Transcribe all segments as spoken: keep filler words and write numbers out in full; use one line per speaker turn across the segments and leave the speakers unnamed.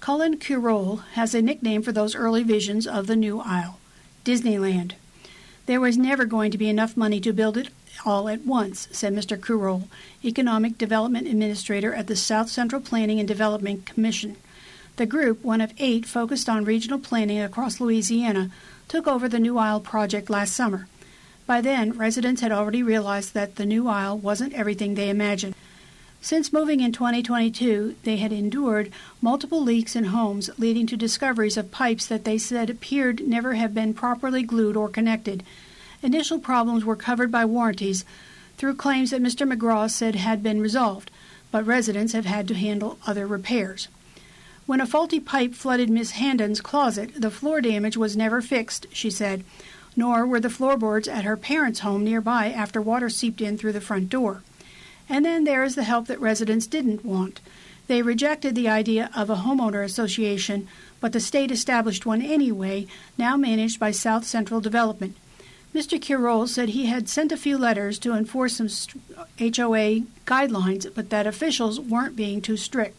Colin Curole has a nickname for those early visions of the new Isle, Disneyland. There was never going to be enough money to build it all at once, said Mister Curole, Economic Development Administrator at the South Central Planning and Development Commission. The group, one of eight focused on regional planning across Louisiana, took over the New Isle project last summer. By then, residents had already realized that the New Isle wasn't everything they imagined. Since moving in twenty twenty-two, they had endured multiple leaks in homes, leading to discoveries of pipes that they said appeared never have been properly glued or connected. Initial problems were covered by warranties through claims that Mister McGraw said had been resolved, but residents have had to handle other repairs. When a faulty pipe flooded Miss Handon's closet, the floor damage was never fixed, she said, nor were the floorboards at her parents' home nearby after water seeped in through the front door. And then there is the help that residents didn't want. They rejected the idea of a homeowner association, but the state established one anyway, now managed by South Central Development. Mister Curole said he had sent a few letters to enforce some H O A guidelines, but that officials weren't being too strict.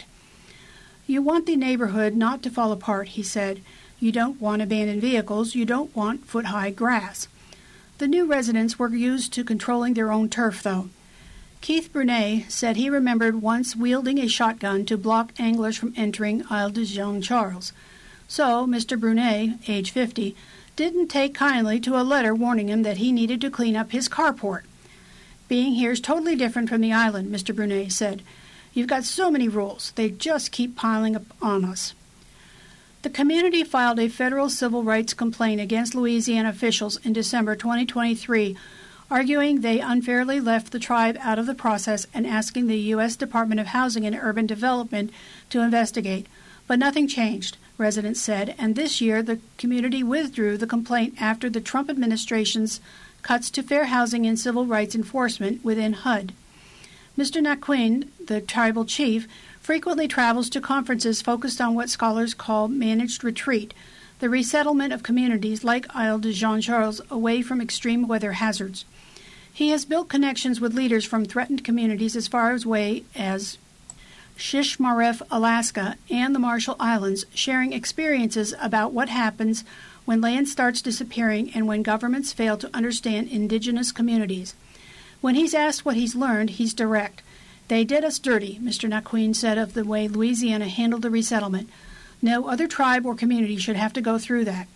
You want the neighborhood not to fall apart, he said. You don't want abandoned vehicles. You don't want foot-high grass. The new residents were used to controlling their own turf, though. Keith Brunet said he remembered once wielding a shotgun to block anglers from entering Isle de Jean-Charles. So, Mister Brunet, age fifty, didn't take kindly to a letter warning him that he needed to clean up his carport. Being here is totally different from the island, Mister Brunet said. You've got so many rules. They just keep piling up on us. The community filed a federal civil rights complaint against Louisiana officials in December twenty twenty-three, arguing they unfairly left the tribe out of the process and asking the U S Department of Housing and Urban Development to investigate. But nothing changed, residents said, and this year the community withdrew the complaint after the Trump administration's cuts to fair housing and civil rights enforcement within H U D. Mister Naquin, the tribal chief, frequently travels to conferences focused on what scholars call managed retreat, the resettlement of communities like Isle de Jean-Charles away from extreme weather hazards. He has built connections with leaders from threatened communities as far away as Shishmaref, Alaska, and the Marshall Islands, sharing experiences about what happens when land starts disappearing and when governments fail to understand indigenous communities. When he's asked what he's learned, he's direct. They did us dirty, Mister Naquin said of the way Louisiana handled the resettlement. No other tribe or community should have to go through that.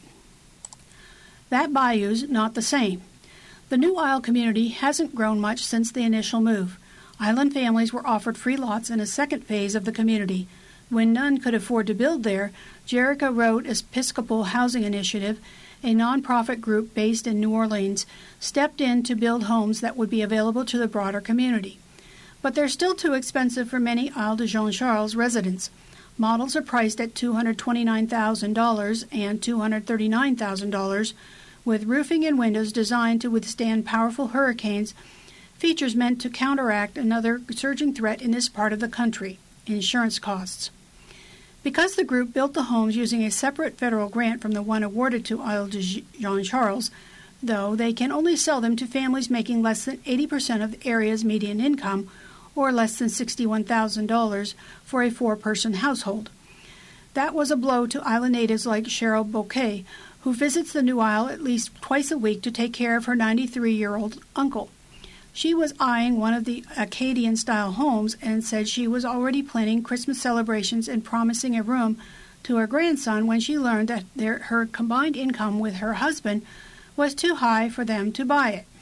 That bayou's not the same. The New Isle community hasn't grown much since the initial move. Island families were offered free lots in a second phase of the community. When none could afford to build there, Jericho Road Episcopal Housing Initiative, a nonprofit group based in New Orleans, stepped in to build homes that would be available to the broader community. But they're still too expensive for many Isle de Jean-Charles residents. Models are priced at two hundred twenty-nine thousand dollars and two hundred thirty-nine thousand dollars, with roofing and windows designed to withstand powerful hurricanes, features meant to counteract another surging threat in this part of the country, insurance costs. Because the group built the homes using a separate federal grant from the one awarded to Isle de Jean-Charles, though they can only sell them to families making less than eighty percent of the area's median income, or less than sixty-one thousand dollars for a four-person household. That was a blow to island natives like Cheryl Bouquet, who visits the New Isle at least twice a week to take care of her ninety-three-year-old uncle. She was eyeing one of the Acadian-style homes and said she was already planning Christmas celebrations and promising a room to her grandson when she learned that their, her combined income with her husband was too high for them to buy it.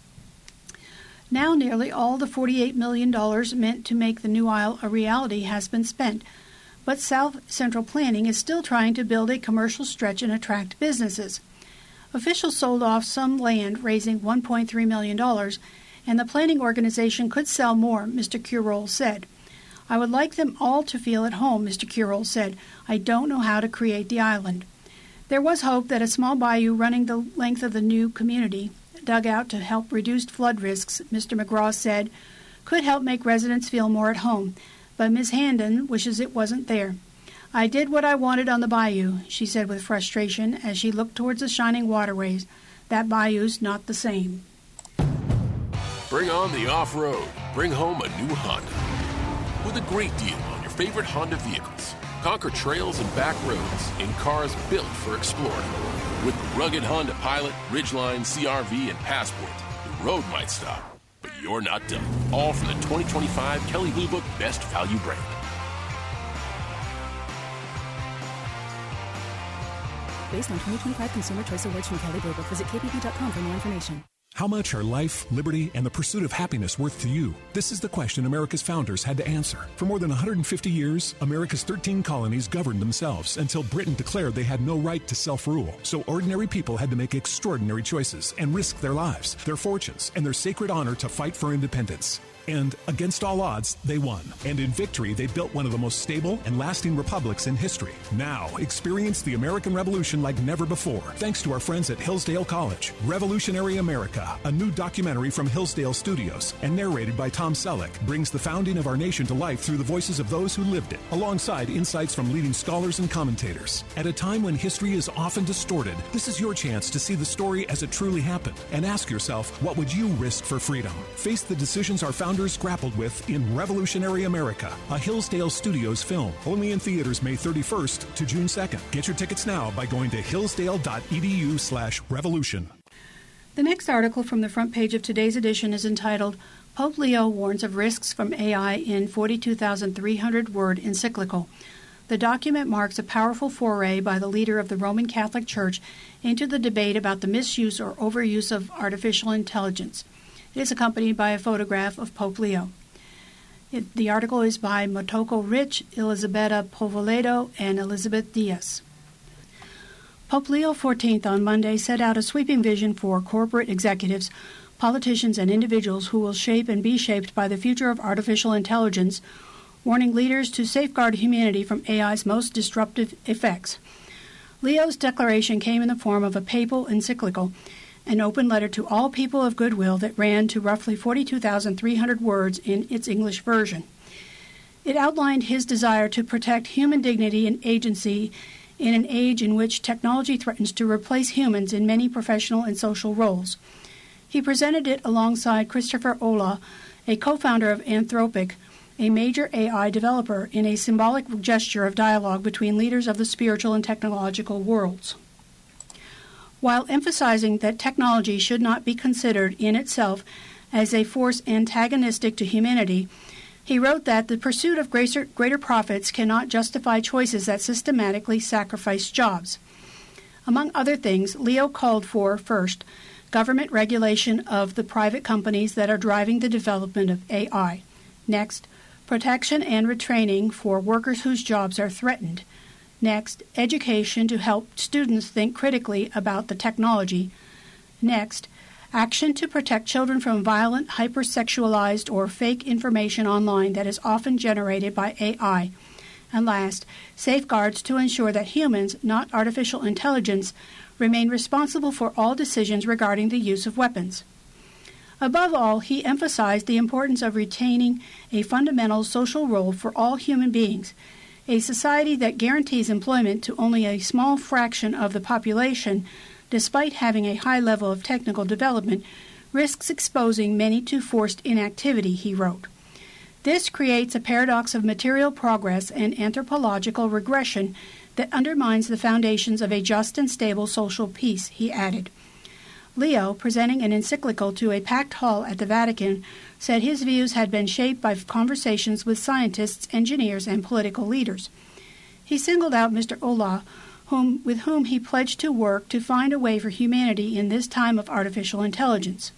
Now nearly all the forty-eight million dollars meant to make the New Isle a reality has been spent, but South Central Planning is still trying to build a commercial stretch and attract businesses. Officials sold off some land, raising one point three million dollars, and the planning organization could sell more, Mister Curole said. I would like them all to feel at home, Mister Curole said. I don't know how to create the island. There was hope that a small bayou running the length of the new community, dug out to help reduce flood risks, Mister McGraw said, could help make residents feel more at home, but Miz Handon wishes it wasn't there. I did what I wanted on the bayou, she said with frustration as she looked towards the shining waterways. That bayou's not the same.
Bring on the off-road. Bring home a new Honda. With a great deal on your favorite Honda vehicles. Conquer trails and back roads in cars built for exploring. With the rugged Honda Pilot, Ridgeline, C R V, and Passport, the road might stop, but you're not done. All from the twenty twenty-five Kelley Blue Book Best Value Brand.
Based on twenty twenty-five Consumer Choice Awards from Kelley Blue Book, visit k b b dot com for more information.
How much are life, liberty, and the pursuit of happiness worth to you? This is the question America's founders had to answer. For more than one hundred fifty years, America's thirteen colonies governed themselves until Britain declared they had no right to self-rule. So ordinary people had to make extraordinary choices and risk their lives, their fortunes, and their sacred honor to fight for independence. And against all odds, they won. And in victory, they built one of the most stable and lasting republics in history. Now, experience the American Revolution like never before, thanks to our friends at Hillsdale College. Revolutionary America, a new documentary from Hillsdale Studios and narrated by Tom Selleck, brings the founding of our nation to life through the voices of those who lived it, alongside insights from leading scholars and commentators. At a time when history is often distorted, this is your chance to see the story as it truly happened and ask yourself, what would you risk for freedom? Face the decisions our founders grappled with in Revolutionary America, a Hillsdale Studios film. Only in theaters May thirty-first to June second. Get your tickets now by going to hillsdale.edu slash revolution.
The next article from the front page of today's edition is entitled, Pope Leo Warns of Risks from A I in forty-two thousand three hundred word encyclical. The document marks a powerful foray by the leader of the Roman Catholic Church into the debate about the misuse or overuse of artificial intelligence. It is accompanied by a photograph of Pope Leo. It, the article is by Motoko Rich, Elisabetta Povoledo, and Elizabeth Diaz. Pope Leo the fourteenth on Monday set out a sweeping vision for corporate executives, politicians, and individuals who will shape and be shaped by the future of artificial intelligence, warning leaders to safeguard humanity from A I's most disruptive effects. Leo's declaration came in the form of a papal encyclical, an open letter to all people of goodwill that ran to roughly forty-two thousand three hundred words in its English version. It outlined his desire to protect human dignity and agency in an age in which technology threatens to replace humans in many professional and social roles. He presented it alongside Christopher Olah, a co-founder of Anthropic, a major A I developer, in a symbolic gesture of dialogue between leaders of the spiritual and technological worlds. While emphasizing that technology should not be considered in itself as a force antagonistic to humanity, he wrote that the pursuit of greater, greater profits cannot justify choices that systematically sacrifice jobs. Among other things, Leo called for, first, government regulation of the private companies that are driving the development of A I. Next, protection and retraining for workers whose jobs are threatened. Next, education to help students think critically about the technology. Next, action to protect children from violent, hypersexualized, or fake information online that is often generated by A I. And last, safeguards to ensure that humans, not artificial intelligence, remain responsible for all decisions regarding the use of weapons. Above all, he emphasized the importance of retaining a fundamental social role for all human beings. A society that guarantees employment to only a small fraction of the population, despite having a high level of technical development, risks exposing many to forced inactivity, he wrote. This creates a paradox of material progress and anthropological regression that undermines the foundations of a just and stable social peace, he added. Leo, presenting an encyclical to a packed hall at the Vatican, said his views had been shaped by conversations with scientists, engineers, and political leaders. He singled out Mister Olah, whom, with whom he pledged to work to find a way for humanity in this time of artificial intelligence.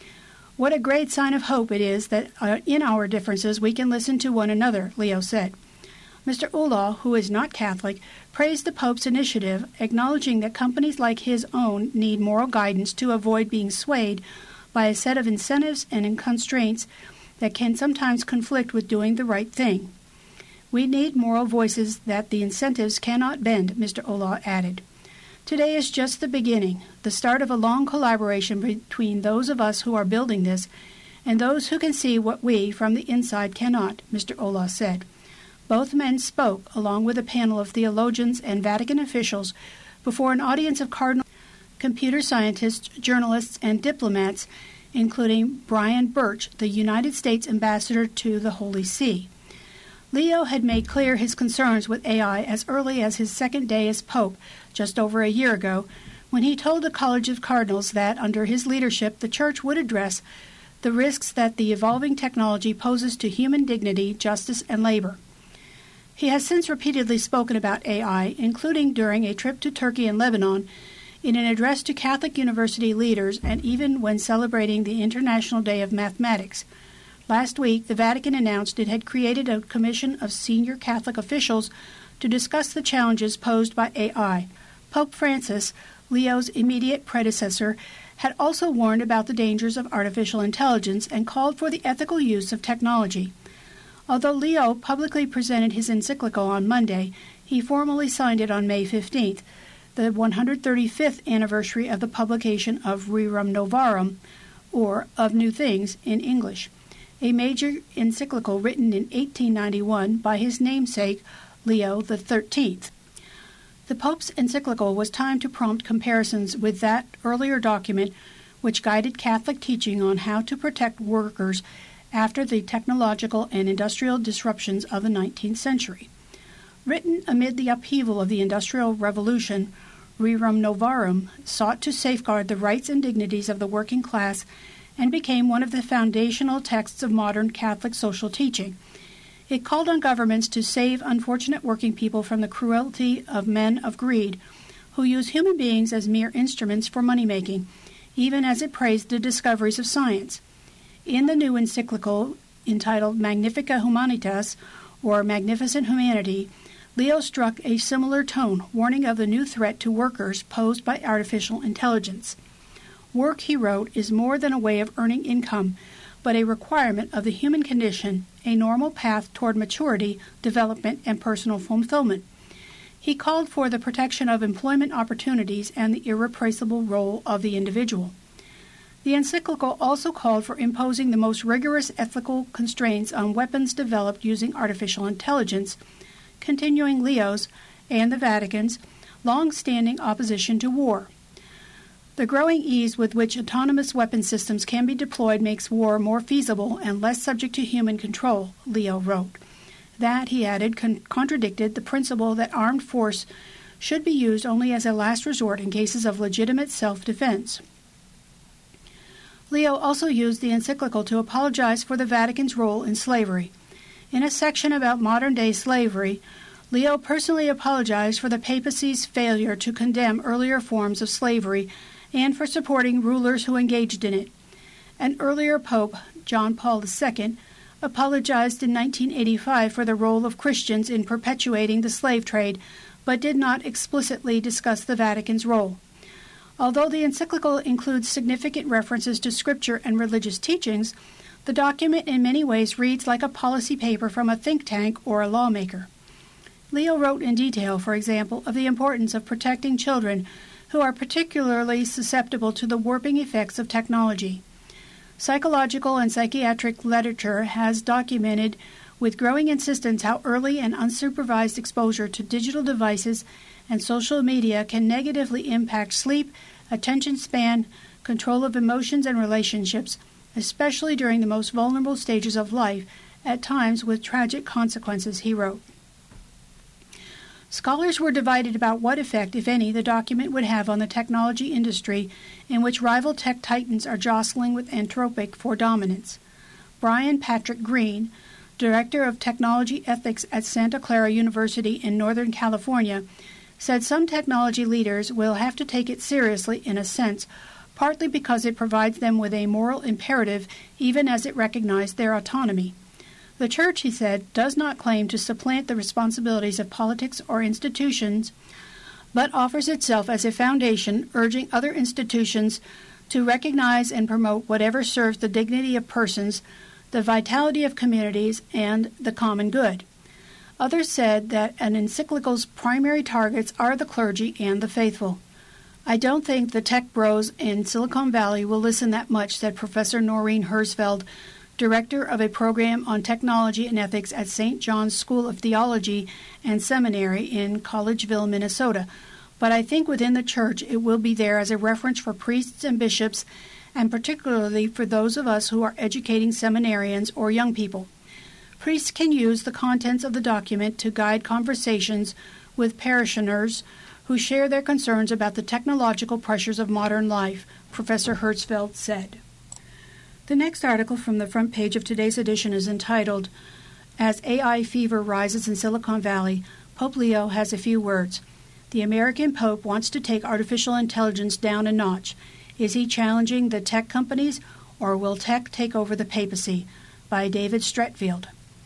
What a great sign of hope it is that uh, in our differences we can listen to one another, Leo said. Mister Olah, who is not Catholic, praised the Pope's initiative, acknowledging that companies like his own need moral guidance to avoid being swayed by a set of incentives and constraints that can sometimes conflict with doing the right thing. We need moral voices that the incentives cannot bend, Mister Olah added. Today is just the beginning, the start of a long collaboration between those of us who are building this and those who can see what we, from the inside, cannot, Mister Olah said. Both men spoke, along with a panel of theologians and Vatican officials, before an audience of cardinal computer scientists, journalists, and diplomats, including Brian Birch, the United States ambassador to the Holy See. Leo had made clear his concerns with A I as early as his second day as Pope, just over a year ago, when he told the College of Cardinals that, under his leadership, the Church would address the risks that the evolving technology poses to human dignity, justice, and labor. He has since repeatedly spoken about A I, including during a trip to Turkey and Lebanon, in an address to Catholic university leaders, and even when celebrating the International Day of Mathematics. Last week, the Vatican announced it had created a commission of senior Catholic officials to discuss the challenges posed by A I. Pope Francis, Leo's immediate predecessor, had also warned about the dangers of artificial intelligence and called for the ethical use of technology. Although Leo publicly presented his encyclical on Monday, he formally signed it on May fifteenth, the one hundred thirty-fifth anniversary of the publication of Rerum Novarum, or Of New Things in English, a major encyclical written in eighteen ninety-one by his namesake, Leo the thirteenth. The Pope's encyclical was timed to prompt comparisons with that earlier document which guided Catholic teaching on how to protect workers after the technological and industrial disruptions of the nineteenth century. Written amid the upheaval of the Industrial Revolution, Rerum Novarum sought to safeguard the rights and dignities of the working class and became one of the foundational texts of modern Catholic social teaching. It called on governments to save unfortunate working people from the cruelty of men of greed, who use human beings as mere instruments for money-making, even as it praised the discoveries of science. In the new encyclical, entitled Magnifica Humanitas, or Magnificent Humanity, Leo struck a similar tone, warning of the new threat to workers posed by artificial intelligence. Work, he wrote, is more than a way of earning income, but a requirement of the human condition, a normal path toward maturity, development, and personal fulfillment. He called for the protection of employment opportunities and the irreplaceable role of the individual. The encyclical also called for imposing the most rigorous ethical constraints on weapons developed using artificial intelligence, continuing Leo's and the Vatican's long-standing opposition to war. The growing ease with which autonomous weapon systems can be deployed makes war more feasible and less subject to human control, Leo wrote. That, he added, con- contradicted the principle that armed force should be used only as a last resort in cases of legitimate self-defense. Leo also used the encyclical to apologize for the Vatican's role in slavery. In a section about modern-day slavery, Leo personally apologized for the papacy's failure to condemn earlier forms of slavery and for supporting rulers who engaged in it. An earlier pope, John Paul the Second, apologized in nineteen eighty-five for the role of Christians in perpetuating the slave trade, but did not explicitly discuss the Vatican's role. Although the encyclical includes significant references to scripture and religious teachings, the document in many ways reads like a policy paper from a think tank or a lawmaker. Leo wrote in detail, for example, of the importance of protecting children who are particularly susceptible to the warping effects of technology. Psychological and psychiatric literature has documented with growing insistence how early and unsupervised exposure to digital devices and social media can negatively impact sleep, attention span, control of emotions and relationships, especially during the most vulnerable stages of life, at times with tragic consequences, he wrote. Scholars were divided about what effect, if any, the document would have on the technology industry in which rival tech titans are jostling with Anthropic for dominance. Brian Patrick Green, Director of Technology Ethics at Santa Clara University in Northern California, said some technology leaders will have to take it seriously in a sense, partly because it provides them with a moral imperative even as it recognized their autonomy. The Church, he said, does not claim to supplant the responsibilities of politics or institutions, but offers itself as a foundation, urging other institutions to recognize and promote whatever serves the dignity of persons, the vitality of communities, and the common good. Others said that an encyclical's primary targets are the clergy and the faithful. I don't think the tech bros in Silicon Valley will listen that much, said Professor Noreen Herzfeld, Director of a program on technology and ethics at Saint John's School of Theology and Seminary in Collegeville, Minnesota. But I think within the Church it will be there as a reference for priests and bishops, and particularly for those of us who are educating seminarians or young people. Priests can use the contents of the document to guide conversations with parishioners who share their concerns about the technological pressures of modern life, Professor Hertzfeld said. The next article from the front page of today's edition is entitled, As A I Fever Rises in Silicon Valley, Pope Leo Has a Few Words. The American Pope wants to take artificial intelligence down a notch. Is he challenging the tech companies, or will tech take over the papacy? By David Stretfield.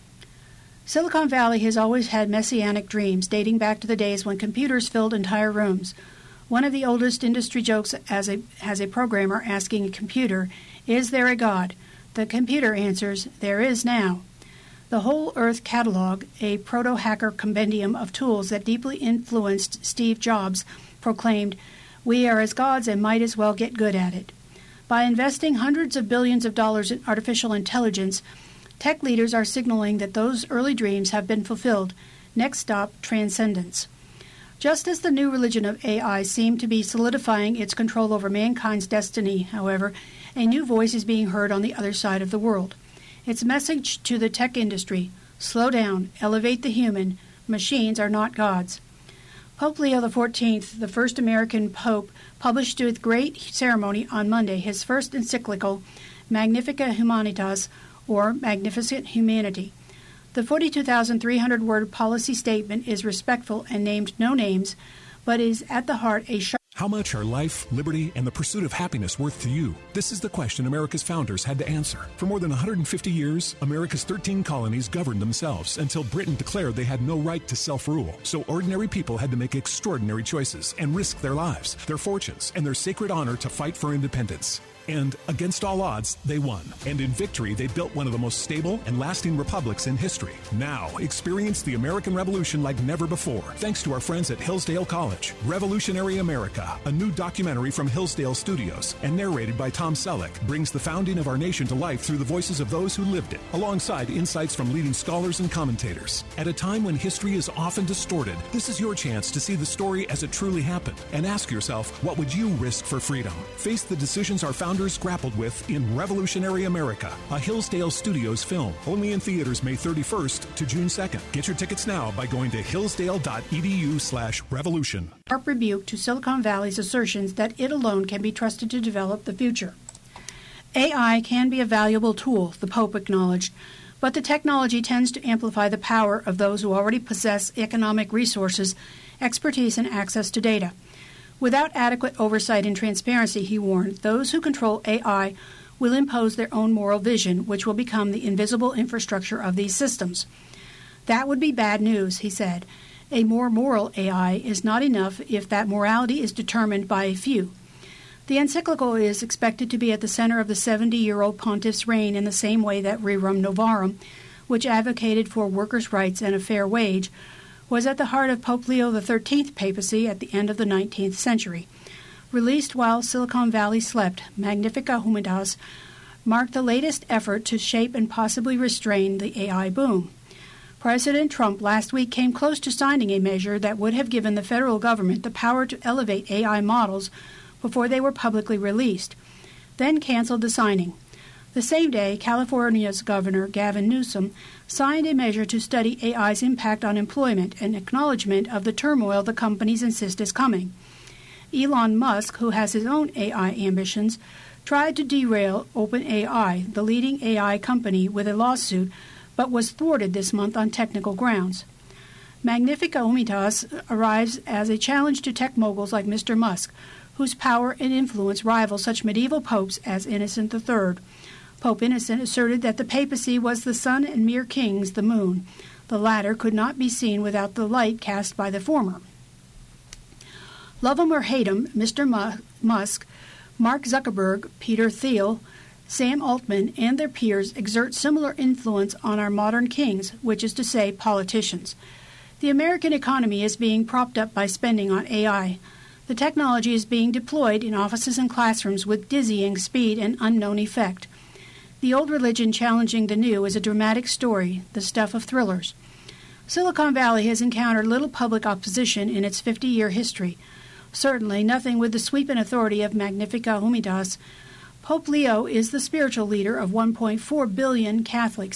Silicon Valley has always had messianic dreams, dating back to the days when computers filled entire rooms. One of the oldest industry jokes as a, as a programmer asking a computer, "Is there a God?" The computer answers, "There is now." The Whole Earth Catalog, a proto-hacker compendium of tools that deeply influenced Steve Jobs, proclaimed, "We are as gods and might as well get good at it." By investing hundreds of billions of dollars in artificial intelligence, tech leaders are signaling that those early dreams have been fulfilled. Next stop, transcendence. Just as the new religion of A I seemed to be solidifying its control over mankind's destiny, however, a new voice is being heard on the other side of the world. Its message to the tech industry, slow down, elevate the human, machines are not gods. Pope Leo the fourteenth, the first American pope, published with great ceremony on Monday his first encyclical, Magnificat Humanitas, or Magnificent Humanity. The forty-two thousand three hundred word policy statement is respectful and named no names, but is at the heart a sharp.
How much are life, liberty, and the pursuit of happiness worth to you? This is the question America's founders had to answer. For more than one hundred fifty years, America's thirteen colonies governed themselves until Britain declared they had no right to self-rule. So ordinary people had to make extraordinary choices and risk their lives, their fortunes, and their sacred honor to fight for independence. And against all odds, they won. And in victory, they built one of the most stable and lasting republics in history. Now, experience the American Revolution like never before, thanks to our friends at Hillsdale College. Revolutionary America, a new documentary from Hillsdale Studios and narrated by Tom Selleck, brings the founding of our nation to life through the voices of those who lived it, alongside insights from leading scholars and commentators. At a time when history is often distorted, this is your chance to see the story as it truly happened and ask yourself, what would you risk for freedom? Face the decisions our founders grappled with in Revolutionary America, a Hillsdale Studios film. Only in theaters May thirty-first to June second. Get your tickets now by going to hillsdale.edu slash revolution.
Sharp rebuke to Silicon Valley's assertions that it alone can be trusted to develop the future. A I can be a valuable tool, the Pope acknowledged, but the technology tends to amplify the power of those who already possess economic resources, expertise, and access to data. Without adequate oversight and transparency, he warned, those who control A I will impose their own moral vision, which will become the invisible infrastructure of these systems. That would be bad news, he said. A more moral A I is not enough if that morality is determined by a few. The encyclical is expected to be at the center of the seventy-year-old pontiff's reign in the same way that Rerum Novarum, which advocated for workers' rights and a fair wage, was at the heart of Pope Leo the thirteenth papacy at the end of the nineteenth century. Released while Silicon Valley slept, Magnificat Humanitas marked the latest effort to shape and possibly restrain the A I boom. President Trump last week came close to signing a measure that would have given the federal government the power to elevate A I models before they were publicly released, then canceled the signing. The same day, California's Governor Gavin Newsom signed a measure to study A I's impact on employment and acknowledgement of the turmoil the companies insist is coming. Elon Musk, who has his own A I ambitions, tried to derail OpenAI, the leading A I company, with a lawsuit, but was thwarted this month on technical grounds. Magnificat Humanitas arrives as a challenge to tech moguls like Mister Musk, whose power and influence rival such medieval popes as Innocent the Third. Pope Innocent asserted that the papacy was the sun and mere kings the moon. The latter could not be seen without the light cast by the former. Love him or hate him, Mister Musk, Mark Zuckerberg, Peter Thiel, Sam Altman, and their peers exert similar influence on our modern kings, which is to say politicians. The American economy is being propped up by spending on A I. The technology is being deployed in offices and classrooms with dizzying speed and unknown effect. The old religion challenging the new is a dramatic story, the stuff of thrillers. Silicon Valley has encountered little public opposition in its fifty-year history. Certainly nothing with the sweeping authority of Magnificat Humanitas. Pope Leo is the spiritual leader of one point four billion Catholics.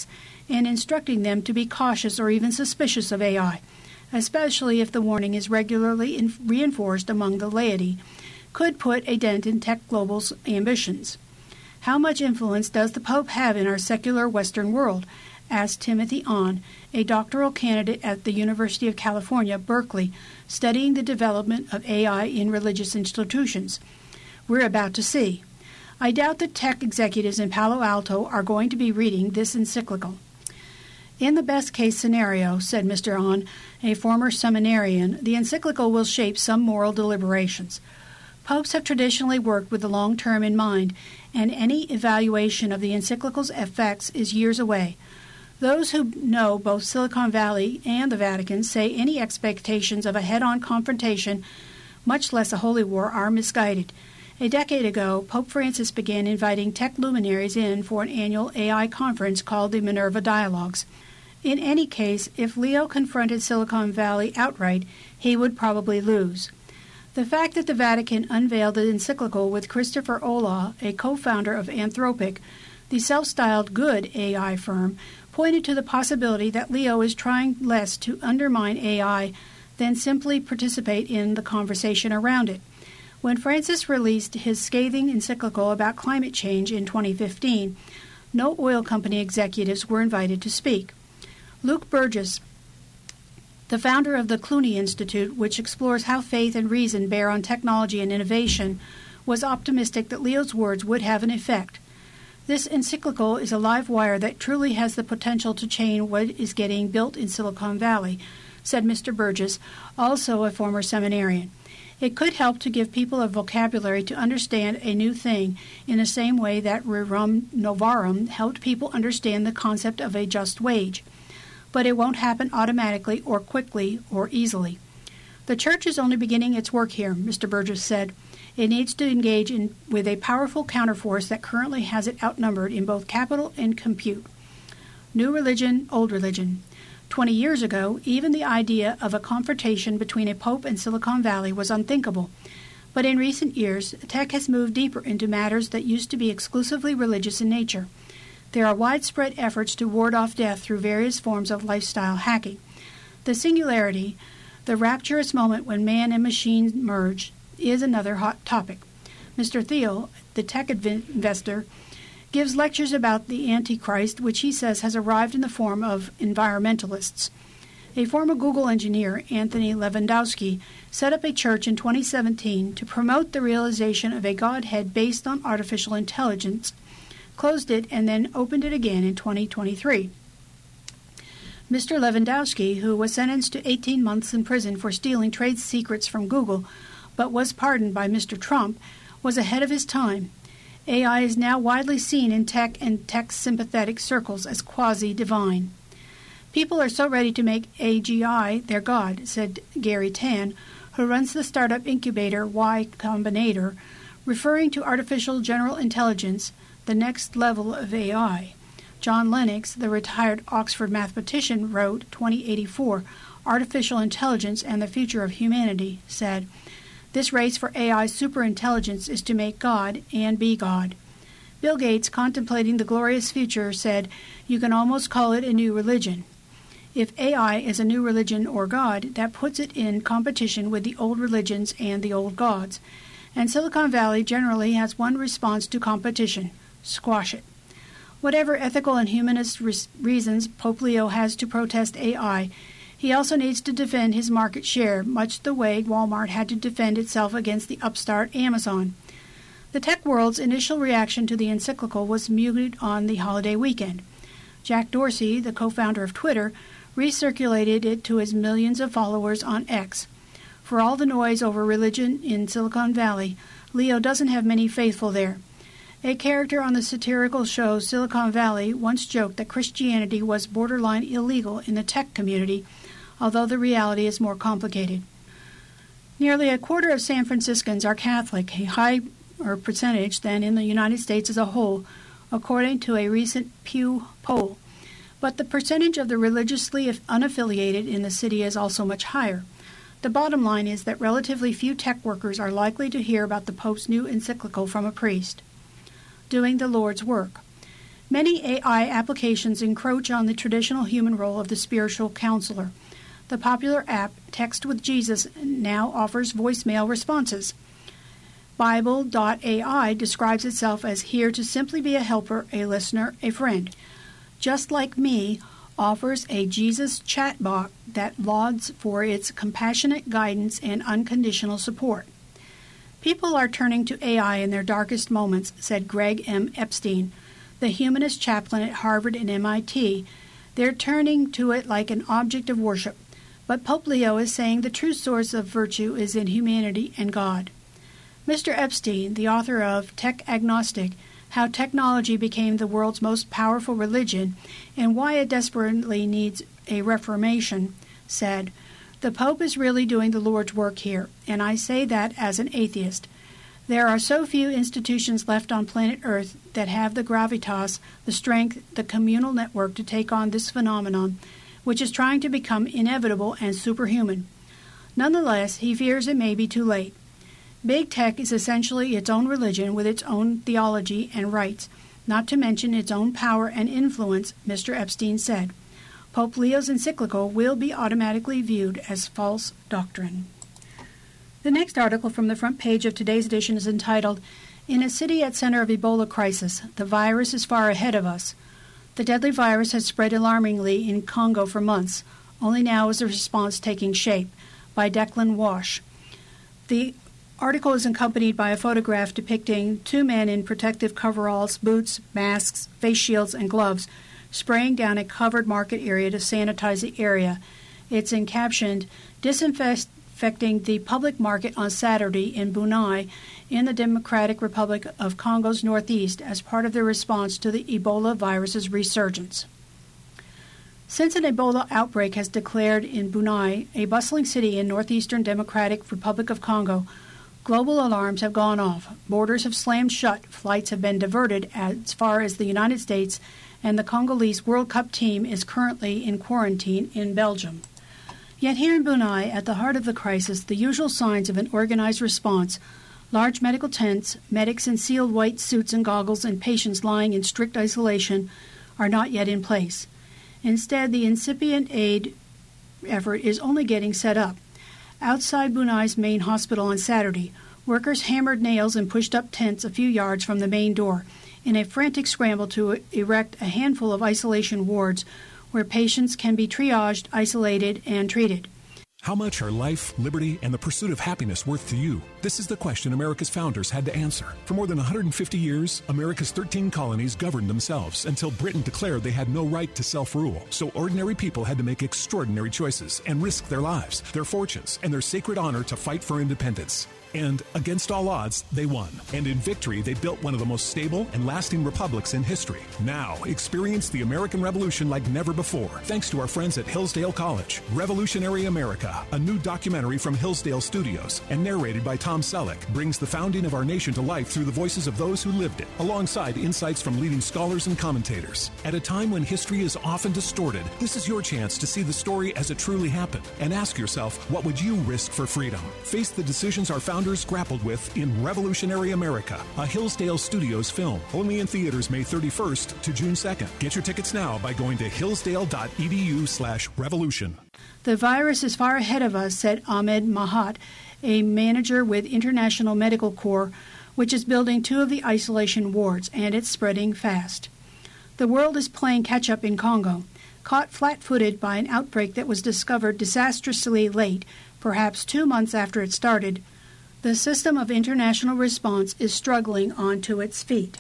and instructing them to be cautious or even suspicious of A I, especially if the warning is regularly in- reinforced among the laity, could put a dent in Tech Global's ambitions. How much influence does the Pope have in our secular Western world? Asked Timothy Ahn, a doctoral candidate at the University of California, Berkeley, studying the development of A I in religious institutions. We're about to see. I doubt that tech executives in Palo Alto are going to be reading this encyclical. In the best-case scenario, said Mister Ahn, a former seminarian, the encyclical will shape some moral deliberations. Popes have traditionally worked with the long term in mind, and any evaluation of the encyclical's effects is years away. Those who know both Silicon Valley and the Vatican say any expectations of a head-on confrontation, much less a holy war, are misguided. A decade ago, Pope Francis began inviting tech luminaries in for an annual A I conference called the Minerva Dialogues. In any case, if Leo confronted Silicon Valley outright, he would probably lose. The fact that the Vatican unveiled the encyclical with Christopher Olah, a co-founder of Anthropic, the self-styled good A I firm, pointed to the possibility that Leo is trying less to undermine A I than simply participate in the conversation around it. When Francis released his scathing encyclical about climate change in twenty fifteen, no oil company executives were invited to speak. Luke Burgess, the founder of the Clooney Institute, which explores how faith and reason bear on technology and innovation, was optimistic that Leo's words would have an effect. This encyclical is a live wire that truly has the potential to change what is getting built in Silicon Valley, said Mister Burgess, also a former seminarian. It could help to give people a vocabulary to understand a new thing in the same way that Rerum Novarum helped people understand the concept of a just wage. But it won't happen automatically or quickly or easily. The Church is only beginning its work here, Mister Burgess said. It needs to engage in, with a powerful counterforce that currently has it outnumbered in both capital and compute. New religion, old religion. Twenty years ago, even the idea of a confrontation between a pope and Silicon Valley was unthinkable. But in recent years, tech has moved deeper into matters that used to be exclusively religious in nature. There are widespread efforts to ward off death through various forms of lifestyle hacking. The singularity, the rapturous moment when man and machine merge, is another hot topic. Mister Thiel, the tech investor, gives lectures about the Antichrist, which he says has arrived in the form of environmentalists. A former Google engineer, Anthony Levandowski, set up a church in twenty seventeen to promote the realization of a Godhead based on artificial intelligence, closed it, and then opened it again in twenty twenty-three. Mister Levandowski, who was sentenced to eighteen months in prison for stealing trade secrets from Google, but was pardoned by Mister Trump, was ahead of his time. A I is now widely seen in tech and tech-sympathetic circles as quasi-divine. People are so ready to make A G I their god, said Gary Tan, who runs the startup incubator Y Combinator, referring to artificial general intelligence, the next level of A I. John Lennox, the retired Oxford mathematician, wrote twenty eighty-four, Artificial Intelligence and the Future of Humanity, said, "This race for A I superintelligence is to make God and be God." Bill Gates, contemplating the glorious future, said, "You can almost call it a new religion." If A I is a new religion or God, that puts it in competition with the old religions and the old gods. And Silicon Valley generally has one response to competition: squash it. Whatever ethical and humanist re- reasons Pope Leo has to protest A I, he also needs to defend his market share, much the way Walmart had to defend itself against the upstart Amazon. The tech world's initial reaction to the encyclical was muted on the holiday weekend. Jack Dorsey, the co-founder of Twitter, recirculated it to his millions of followers on X. For all the noise over religion in Silicon Valley, Leo doesn't have many faithful there. A character on the satirical show Silicon Valley once joked that Christianity was borderline illegal in the tech community, although the reality is more complicated. Nearly a quarter of San Franciscans are Catholic, a higher percentage than in the United States as a whole, according to a recent Pew poll. But the percentage of the religiously unaffiliated in the city is also much higher. The bottom line is that relatively few tech workers are likely to hear about the Pope's new encyclical from a priest. Doing the Lord's work. Many A I applications encroach on the traditional human role of the spiritual counselor. The popular app Text with Jesus now offers voicemail responses. Bible dot A I describes itself as here to simply be a helper, a listener, a friend. Just Like Me offers a Jesus chatbot that lauds for its compassionate guidance and unconditional support. People are turning to A I in their darkest moments, said Greg M. Epstein, the humanist chaplain at Harvard and M I T. They're turning to it like an object of worship. But Pope Leo is saying the true source of virtue is in humanity and God. Mister Epstein, the author of Tech Agnostic, How Technology Became the World's Most Powerful Religion and Why It Desperately Needs a Reformation, said, "The Pope is really doing the Lord's work here, and I say that as an atheist. There are so few institutions left on planet Earth that have the gravitas, the strength, the communal network to take on this phenomenon, which is trying to become inevitable and superhuman. Nonetheless, he fears it may be too late. Big Tech is essentially its own religion with its own theology and rites, not to mention its own power and influence," Mister Epstein said. Pope Leo's encyclical will be automatically viewed as false doctrine. The next article from the front page of today's edition is entitled, In a City at Center of Ebola Crisis, the Virus is Far Ahead of Us. The deadly virus has spread alarmingly in Congo for months. Only now is the response taking shape, by Declan Wash. The article is accompanied by a photograph depicting two men in protective coveralls, boots, masks, face shields, and gloves, spraying down a covered market area to sanitize the area. It's encaptioned, Disinfecting the Public Market on Saturday in Bunai in the Democratic Republic of Congo's northeast as part of their response to the Ebola virus's resurgence. Since an Ebola outbreak has declared in Bunai, a bustling city in northeastern Democratic Republic of Congo, global alarms have gone off. Borders have slammed shut. Flights have been diverted as far as the United States, and the Congolese World Cup team is currently in quarantine in Belgium. Yet here in Bunai, at the heart of the crisis, the usual signs of an organized response, large medical tents, medics in sealed white suits and goggles, and patients lying in strict isolation, are not yet in place. Instead, the incipient aid effort is only getting set up. Outside Bunai's main hospital on Saturday, workers hammered nails and pushed up tents a few yards from the main door in a frantic scramble to erect a handful of isolation wards where patients can be triaged, isolated, and treated.
How much are life, liberty, and the pursuit of happiness worth to you? This is the question America's founders had to answer. For more than one hundred fifty years, America's thirteen colonies governed themselves until Britain declared they had no right to self-rule. So ordinary people had to make extraordinary choices and risk their lives, their fortunes, and their sacred honor to fight for independence. And against all odds, they won. And in victory, they built one of the most stable and lasting republics in history. Now, experience the American Revolution like never before, thanks to our friends at Hillsdale College. Revolutionary America, a new documentary from Hillsdale Studios and narrated by Tom Selleck, brings the founding of our nation to life through the voices of those who lived it, alongside insights from leading scholars and commentators. At a time when history is often distorted, this is your chance to see the story as it truly happened and ask yourself, what would you risk for freedom? Face the decisions our founders grappled with in Revolutionary America, a Hillsdale Studios film. Only in theaters May thirty-first to June second. Get your tickets now by going to hillsdale.edu slash revolution.
The virus is far ahead of us, said Ahmed Mahat, a manager with International Medical Corps, which is building two of the isolation wards, and it's spreading fast. The world is playing catch-up in Congo. Caught flat-footed by an outbreak that was discovered disastrously late, perhaps two months after it started, the system of international response is struggling onto its feet.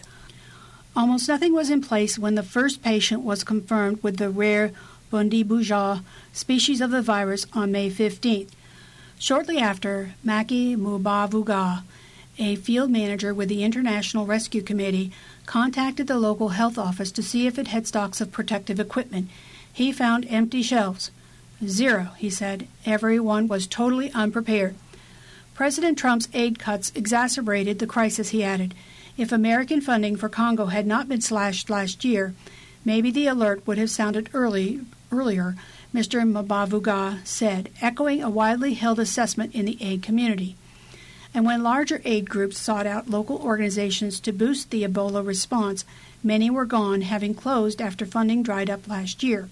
Almost nothing was in place when the first patient was confirmed with the rare Bundibugyo species of the virus on May fifteenth. Shortly after, Maki Mubavuga, a field manager with the International Rescue Committee, contacted the local health office to see if it had stocks of protective equipment. He found empty shelves. Zero, he said. Everyone was totally unprepared. President Trump's aid cuts exacerbated the crisis, he added. If American funding for Congo had not been slashed last year, maybe the alert would have sounded early, earlier, Mister Mubavuga said, echoing a widely held assessment in the aid community. And when larger aid groups sought out local organizations to boost the Ebola response, many were gone, having closed after funding dried up last year.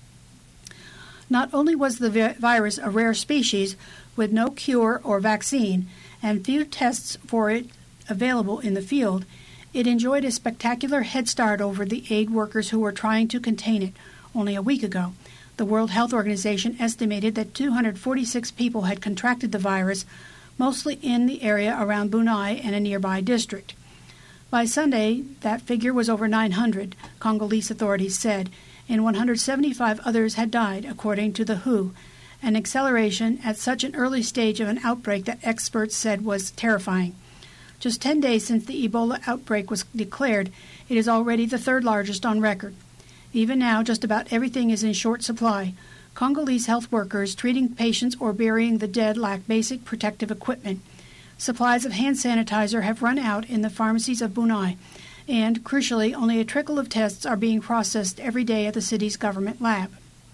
Not only was the vi- virus a rare species with no cure or vaccine and few tests for it available in the field, it enjoyed a spectacular head start over the aid workers who were trying to contain it only a week ago. The World Health Organization estimated that two hundred forty-six people had contracted the virus, mostly in the area around Bunai and a nearby district. By Sunday, that figure was over nine hundred, Congolese authorities said, and one hundred seventy-five others had died, according to the W H O, an acceleration at such an early stage of an outbreak that experts said was terrifying. Just ten days since the Ebola outbreak was declared, it is already the third largest on record. Even now, just about everything is in short supply. Congolese health workers treating patients or burying the dead lack basic protective equipment. Supplies of hand sanitizer have run out in the pharmacies of Bunai, and, crucially, only a trickle of tests are being processed every day at the city's government lab.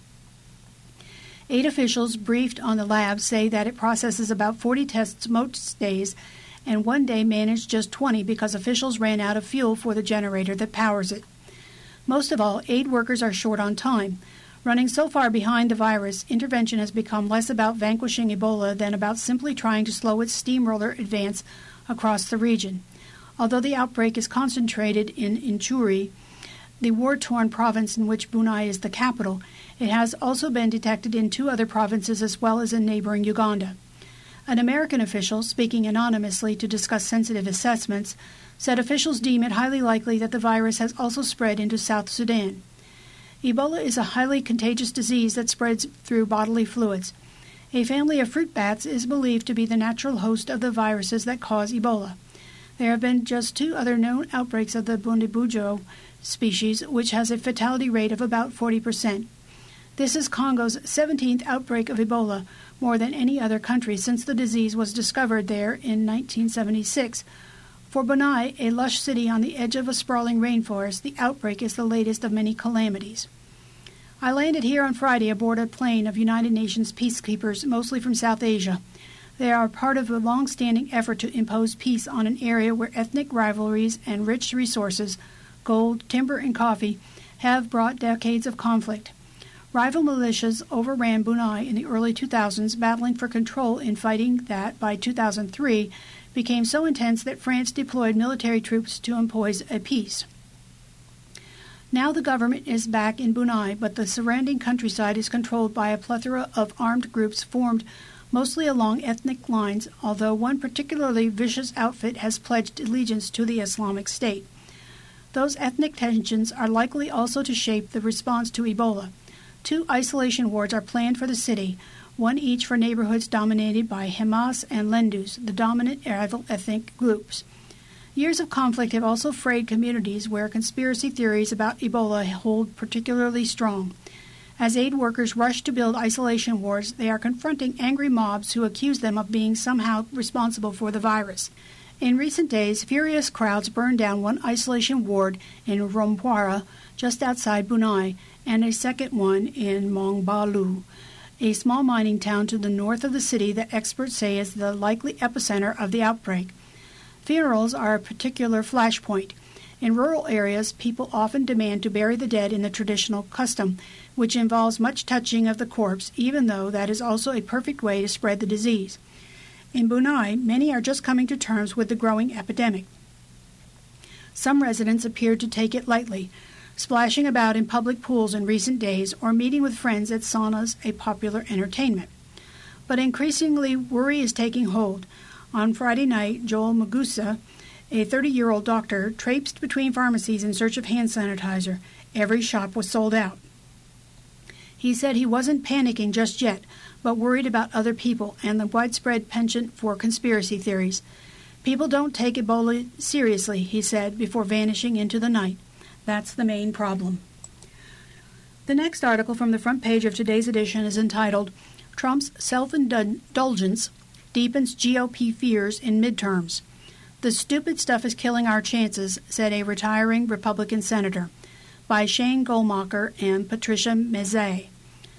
Eight officials briefed on the lab say that it processes about forty tests most days, and one day managed just twenty because officials ran out of fuel for the generator that powers it. Most of all, aid workers are short on time. Running so far behind the virus, intervention has become less about vanquishing Ebola than about simply trying to slow its steamroller advance across the region. Although the outbreak is concentrated in Ituri, the war-torn province in which Bunai is the capital, it has also been detected in two other provinces as well as in neighboring Uganda. An American official, speaking anonymously to discuss sensitive assessments, said officials deem it highly likely that the virus has also spread into South Sudan. Ebola is a highly contagious disease that spreads through bodily fluids. A family of fruit bats is believed to be the natural host of the viruses that cause Ebola. There have been just two other known outbreaks of the Bundibugyo species, which has a fatality rate of about forty percent. This is Congo's seventeenth outbreak of Ebola, more than any other country since the disease was discovered there in nineteen seventy-six. For Bunai, a lush city on the edge of a sprawling rainforest, the outbreak is the latest of many calamities. I landed here on Friday aboard a plane of United Nations peacekeepers, mostly from South Asia. They are part of a long-standing effort to impose peace on an area where ethnic rivalries and rich resources, gold, timber, and coffee, have brought decades of conflict. Rival militias overran Bunai in the early two thousands, battling for control in fighting that, by two thousand three, became so intense that France deployed military troops to impose a peace. Now the government is back in Bunai, but the surrounding countryside is controlled by a plethora of armed groups formed mostly along ethnic lines, although one particularly vicious outfit has pledged allegiance to the Islamic State. Those ethnic tensions are likely also to shape the response to Ebola. Two isolation wards are planned for the city, one each for neighborhoods dominated by Hamas and Lendus, the dominant rival ethnic groups. Years of conflict have also frayed communities where conspiracy theories about Ebola hold particularly strong. As aid workers rush to build isolation wards, they are confronting angry mobs who accuse them of being somehow responsible for the virus. In recent days, furious crowds burned down one isolation ward in Rompwara, just outside Bunai, and a second one in Mongbalu, a small mining town to the north of the city that experts say is the likely epicenter of the outbreak. Funerals are a particular flashpoint. In rural areas, people often demand to bury the dead in the traditional custom, which involves much touching of the corpse, even though that is also a perfect way to spread the disease. In Bunai, many are just coming to terms with the growing epidemic. Some residents appeared to take it lightly, splashing about in public pools in recent days or meeting with friends at saunas, a popular entertainment. But increasingly, worry is taking hold. On Friday night, Joel Magusa, a thirty-year-old doctor, traipsed between pharmacies in search of hand sanitizer. Every shop was sold out. He said he wasn't panicking just yet, but worried about other people and the widespread penchant for conspiracy theories. People don't take Ebola seriously, he said, before vanishing into the night. That's the main problem. The next article from the front page of today's edition is entitled, Trump's Self-Indulgence Deepens G O P Fears in Midterms. The stupid stuff is killing our chances, said a retiring Republican senator, by Shane Goldmacher and Patricia Mezei.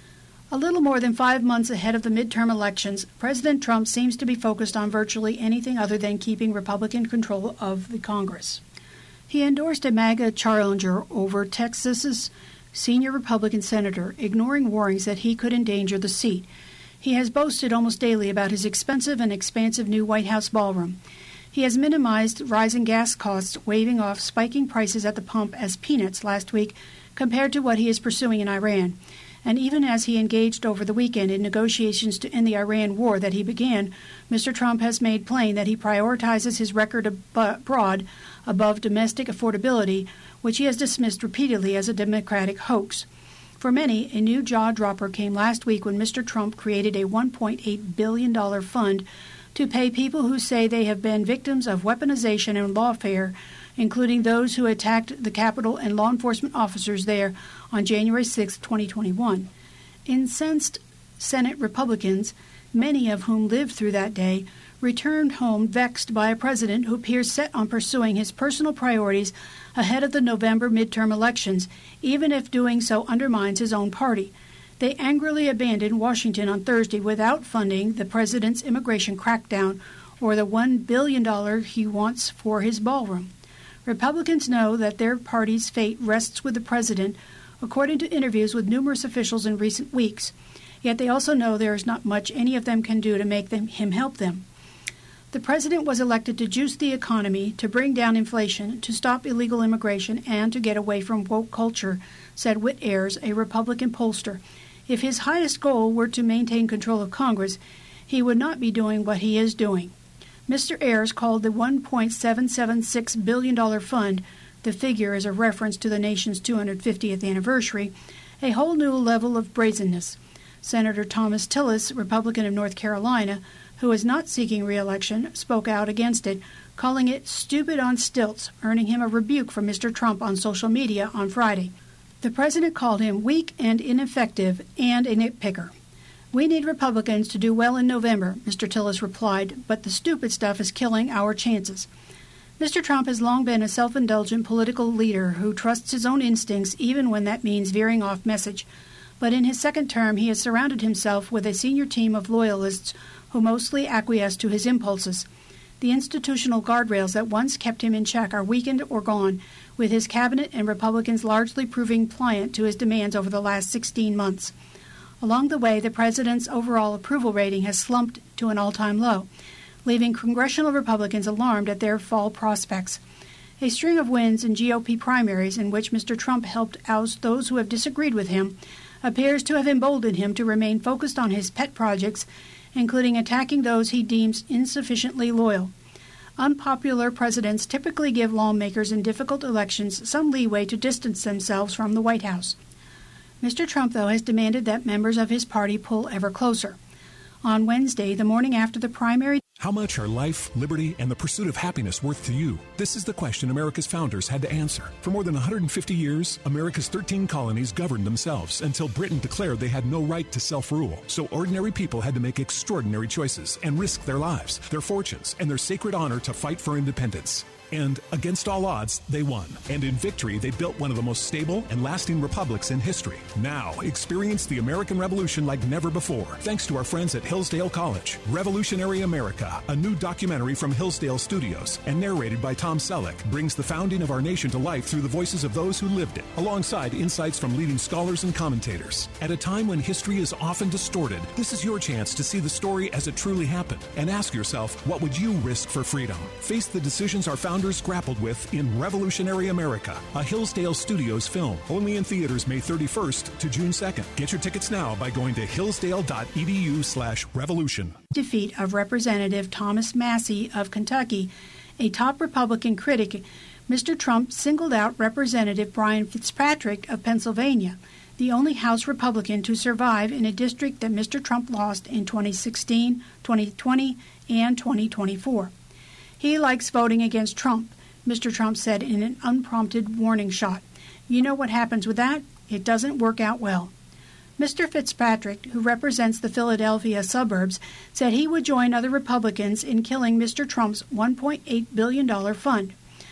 A little more than five months ahead of the midterm elections, President Trump seems to be focused on virtually anything other than keeping Republican control of the Congress. He endorsed a MAGA challenger over Texas's senior Republican senator, ignoring warnings that he could endanger the seat. He has boasted almost daily about his expensive and expansive new White House ballroom. He has minimized rising gas costs, waving off spiking prices at the pump as peanuts last week compared to what he is pursuing in Iran. And even as he engaged over the weekend in negotiations to end the Iran war that he began, Mister Trump has made plain that he prioritizes his record abroad above domestic affordability, which he has dismissed repeatedly as a Democratic hoax. For many, a new jaw-dropper came last week when Mister Trump created a one point eight billion dollars fund to pay people who say they have been victims of weaponization and lawfare, including those who attacked the Capitol and law enforcement officers there on January sixth, twenty twenty-one. Incensed Senate Republicans, many of whom lived through that day, returned home vexed by a president who appears set on pursuing his personal priorities ahead of the November midterm elections, even if doing so undermines his own party. They angrily abandoned Washington on Thursday without funding the president's immigration crackdown or the one billion dollars he wants for his ballroom. Republicans know that their party's fate rests with the president, according to interviews with numerous officials in recent weeks. Yet they also know there is not much any of them can do to make them, him help them. The president was elected to juice the economy, to bring down inflation, to stop illegal immigration, and to get away from woke culture, said Whit Ayers, a Republican pollster. If his highest goal were to maintain control of Congress, he would not be doing what he is doing. Mister Ayers called the one point seven seven six billion dollars fund, the figure is a reference to the nation's two hundred fiftieth anniversary, a whole new level of brazenness. Senator Thomas Tillis, Republican of North Carolina, who is not seeking re-election, spoke out against it, calling it stupid on stilts, earning him a rebuke from Mister Trump on social media on Friday. The president called him weak and ineffective and a nitpicker. We need Republicans to do well in November, Mister Tillis replied, but the stupid stuff is killing our chances. Mister Trump has long been a self-indulgent political leader who trusts his own instincts even when that means veering off message. But in his second term, he has surrounded himself with a senior team of loyalists who mostly acquiesce to his impulses. The institutional guardrails that once kept him in check are weakened or gone, with his cabinet and Republicans largely proving pliant to his demands over the last sixteen months. Along the way, the president's overall approval rating has slumped to an all-time low, leaving congressional Republicans alarmed at their fall prospects. A string of wins in G O P primaries in which Mister Trump helped oust those who have disagreed with him appears to have emboldened him to remain focused on his pet projects, including attacking those he deems insufficiently loyal. Unpopular presidents typically give lawmakers in difficult elections some leeway to distance themselves from the White House. Mister Trump, though, has demanded that members of his party pull ever closer. On Wednesday, the morning after the primary,
how much are life, liberty, and the pursuit of happiness worth to you? This is the question America's founders had to answer. For more than one hundred fifty years, America's thirteen colonies governed themselves until Britain declared they had no right to self-rule. So ordinary people had to make extraordinary choices and risk their lives, their fortunes, and their sacred honor to fight for independence. And against all odds, they won. And in victory, they built one of the most stable and lasting republics in history. Now, experience the American Revolution like never before, thanks to our friends at Hillsdale College. Revolutionary America, a new documentary from Hillsdale Studios and narrated by Tom Selleck, brings the founding of our nation to life through the voices of those who lived it, alongside insights from leading scholars and commentators. At a time when history is often distorted, this is your chance to see the story as it truly happened and ask yourself, what would you risk for freedom? Face the decisions our founders grappled with in Revolutionary America, a Hillsdale Studios film. Only in theaters May thirty-first to June second. Get your tickets now by going to hillsdale.edu slash revolution.
Defeat of Representative Thomas Massie of Kentucky, a top Republican critic, Mister Trump singled out Representative Brian Fitzpatrick of Pennsylvania, the only House Republican to survive in a district that Mister Trump lost in twenty sixteen, twenty twenty, and twenty twenty-four. He likes voting against Trump, Mister Trump said in an unprompted warning shot. You know what happens with that? It doesn't work out well. Mister Fitzpatrick, who represents the Philadelphia suburbs, said he would join other Republicans in killing Mister Trump's one point eight billion dollars fund.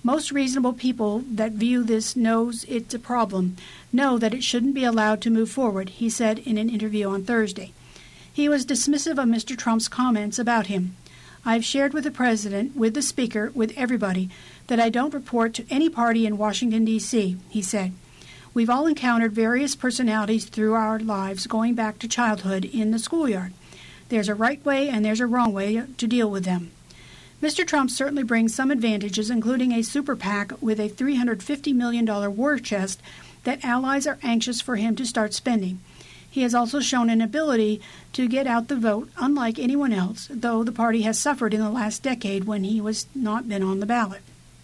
Most reasonable people that view this knows it's a problem, know that it shouldn't be allowed to move forward, he said in an interview on Thursday. He was dismissive of Mister Trump's comments about him. I've shared with the President, with the Speaker, with everybody, that I don't report to any party in Washington, D C, he said. We've all encountered various personalities through our lives going back to childhood in the schoolyard. There's a right way and there's a wrong way to deal with them. Mister Trump certainly brings some advantages, including a super PAC with a three hundred fifty million dollars war chest that allies are anxious for him to start spending. He has also shown an ability to get out the vote, unlike anyone else, though the party has suffered in the last decade when he was not been on the ballot.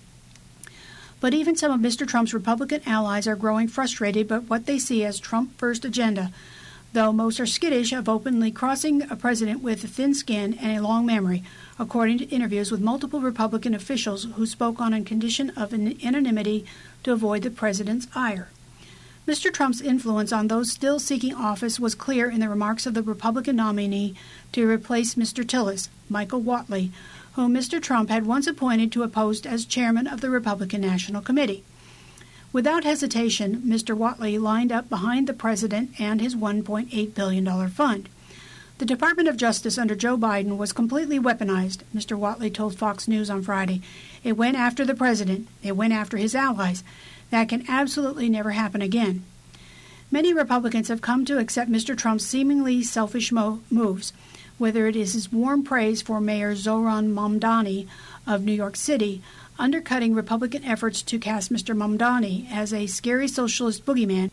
But even some of Mister Trump's Republican allies are growing frustrated by what they see as Trump-first agenda, though most are skittish of openly crossing a president with thin skin and a long memory, according to interviews with multiple Republican officials who spoke on a condition of anonymity to avoid the president's ire. Mister Trump's influence on those still seeking office was clear in the remarks of the Republican nominee to replace Mister Tillis, Michael Whatley, whom Mister Trump had once appointed to a post as chairman of the Republican National Committee. Without hesitation, Mister Whatley lined up behind the president and his one point eight billion dollars fund. The Department of Justice under Joe Biden was completely weaponized, Mister Whatley told Fox News on Friday. It went after the president. It went after his allies. That can absolutely never happen again. Many Republicans have come to accept Mister Trump's seemingly selfish mo- moves, whether it is his warm praise for Mayor Zohran Mamdani of New York City, undercutting Republican efforts to cast Mister Mamdani as a scary socialist boogeyman,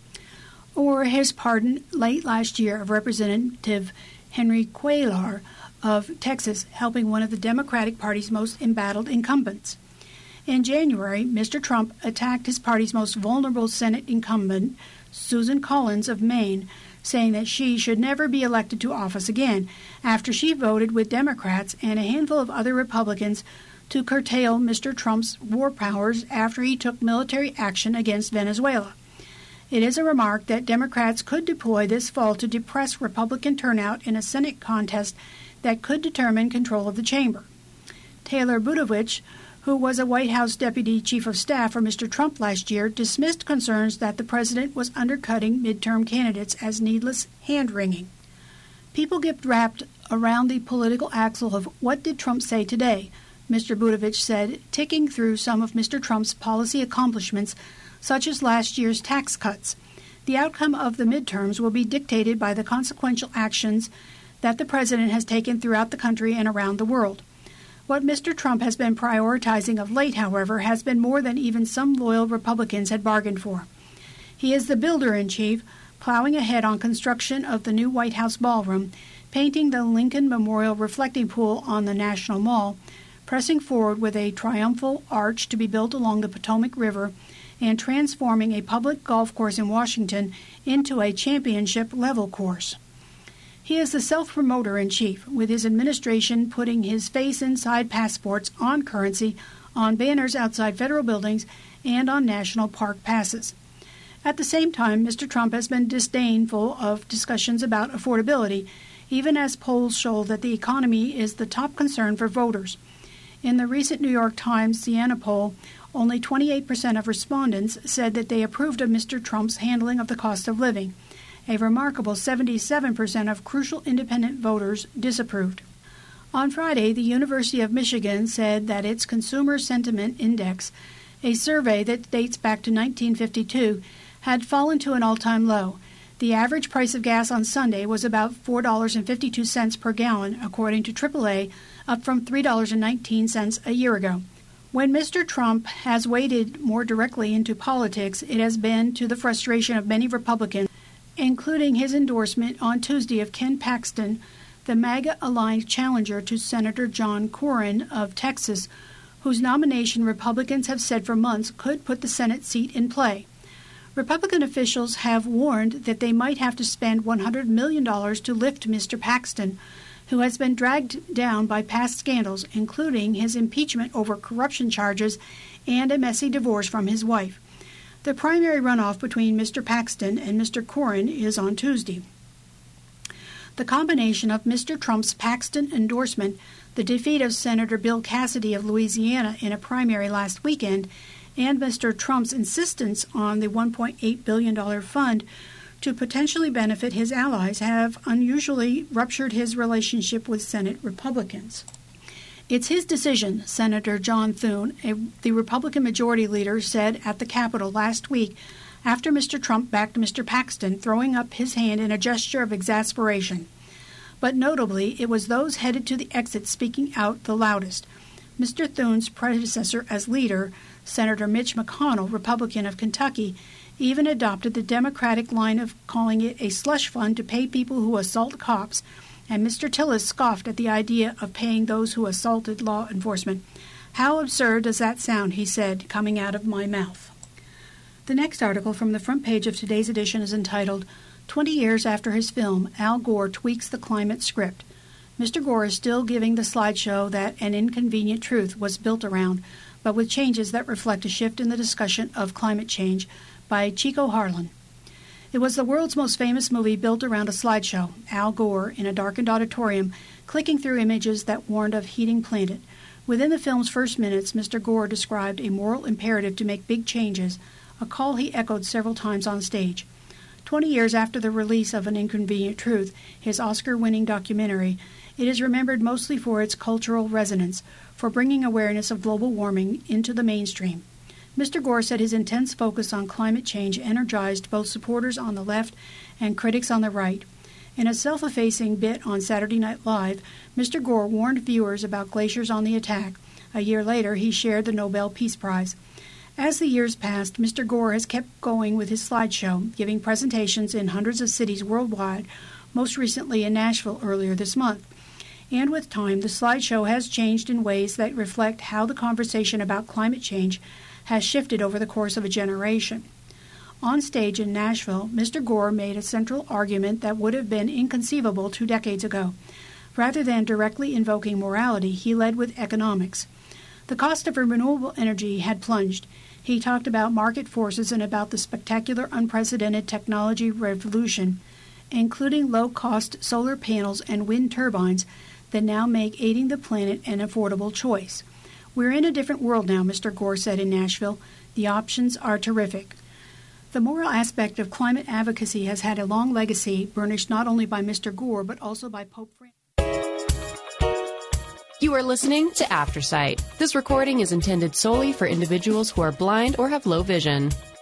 or his pardon late last year of Representative Henry Cuellar of Texas, helping one of the Democratic Party's most embattled incumbents. In January, Mister Trump attacked his party's most vulnerable Senate incumbent, Susan Collins of Maine, saying that she should never be elected to office again after she voted with Democrats and a handful of other Republicans to curtail Mister Trump's war powers after he took military action against Venezuela. It is a remark that Democrats could deploy this fall to depress Republican turnout in a Senate contest that could determine control of the chamber. Taylor Budovich, who was a White House Deputy Chief of Staff for Mister Trump last year, dismissed concerns that the president was undercutting midterm candidates as needless hand-wringing. People get wrapped around the political axle of what did Trump say today, Mister Budovich said, ticking through some of Mister Trump's policy accomplishments, such as last year's tax cuts. The outcome of the midterms will be dictated by the consequential actions that the president has taken throughout the country and around the world. What Mister Trump has been prioritizing of late, however, has been more than even some loyal Republicans had bargained for. He is the builder-in-chief, plowing ahead on construction of the new White House ballroom, painting the Lincoln Memorial reflecting pool on the National Mall, pressing forward with a triumphal arch to be built along the Potomac River, and transforming a public golf course in Washington into a championship-level course. He is the self-promoter-in-chief, with his administration putting his face inside passports, on currency, on banners outside federal buildings, and on national park passes. At the same time, Mister Trump has been disdainful of discussions about affordability, even as polls show that the economy is the top concern for voters. In the recent New York Times Siena poll, only twenty-eight percent of respondents said that they approved of Mister Trump's handling of the cost of living. A remarkable seventy-seven percent of crucial independent voters disapproved. On Friday, the University of Michigan said that its Consumer Sentiment Index, a survey that dates back to nineteen fifty-two, had fallen to an all-time low. The average price of gas on Sunday was about four dollars and fifty-two cents per gallon, according to triple A, up from three dollars and nineteen cents a year ago. When Mister Trump has waded more directly into politics, it has been to the frustration of many Republicans, including his endorsement on Tuesday of Ken Paxton, the MAGA-aligned challenger to Senator John Cornyn of Texas, whose nomination Republicans have said for months could put the Senate seat in play. Republican officials have warned that they might have to spend one hundred million dollars to lift Mister Paxton, who has been dragged down by past scandals, including his impeachment over corruption charges and a messy divorce from his wife. The primary runoff between Mister Paxton and Mister Cornyn is on Tuesday. The combination of Mister Trump's Paxton endorsement, the defeat of Senator Bill Cassidy of Louisiana in a primary last weekend, and Mister Trump's insistence on the one point eight billion dollars fund to potentially benefit his allies have unusually ruptured his relationship with Senate Republicans. It's his decision, Senator John Thune, a, the Republican majority leader, said at the Capitol last week after Mister Trump backed Mister Paxton, throwing up his hand in a gesture of exasperation. But notably, it was those headed to the exit speaking out the loudest. Mister Thune's predecessor as leader, Senator Mitch McConnell, Republican of Kentucky, even adopted the Democratic line of calling it a slush fund to pay people who assault cops, and Mister Tillis scoffed at the idea of paying those who assaulted law enforcement. "How absurd does that sound," he said, "coming out of my mouth." The next article from the front page of today's edition is entitled, twenty years after his film, Al Gore tweaks the climate script. Mister Gore is still giving the slideshow that An Inconvenient Truth was built around, but with changes that reflect a shift in the discussion of climate change, by Chico Harlan. It was the world's most famous movie built around a slideshow, Al Gore in a darkened auditorium, clicking through images that warned of heating planet. Within the film's first minutes, Mister Gore described a moral imperative to make big changes, a call he echoed several times on stage. Twenty years after the release of An Inconvenient Truth, his Oscar-winning documentary, it is remembered mostly for its cultural resonance, for bringing awareness of global warming into the mainstream. Mister Gore said his intense focus on climate change energized both supporters on the left and critics on the right. In a self-effacing bit on Saturday Night Live, Mister Gore warned viewers about glaciers on the attack. A year later, he shared the Nobel Peace Prize. As the years passed, Mister Gore has kept going with his slideshow, giving presentations in hundreds of cities worldwide, most recently in Nashville earlier this month. And with time, the slideshow has changed in ways that reflect how the conversation about climate change has shifted over the course of a generation. On stage in Nashville, Mister Gore made a central argument that would have been inconceivable two decades ago. Rather than directly invoking morality, he led with economics. The cost of renewable energy had plunged. He talked about market forces and about the spectacular, unprecedented technology revolution, including low-cost solar panels and wind turbines that now make aiding the planet an affordable choice. "We're in a different world now," Mister Gore said in Nashville. "The options are terrific." The moral aspect of climate advocacy has had a long legacy, burnished not only by Mister Gore, but also by Pope Francis.
You are listening to Aftersight. This recording is intended solely for individuals who are blind or have low vision.